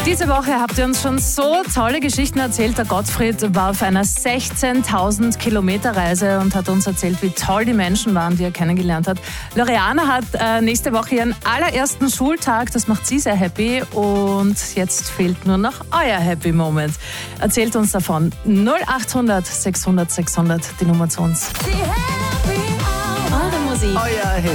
Diese Woche habt ihr uns schon so tolle Geschichten erzählt. Der Gottfried war auf einer 16.000 Kilometer Reise und hat uns erzählt, wie toll die Menschen waren, die er kennengelernt hat. Loredana hat nächste Woche ihren allerersten Schultag. Das macht sie sehr happy. Und jetzt fehlt nur noch euer Happy Moment. Erzählt uns davon. 0800 600 600, die Nummer zu uns. Eure Musik. Euer Hit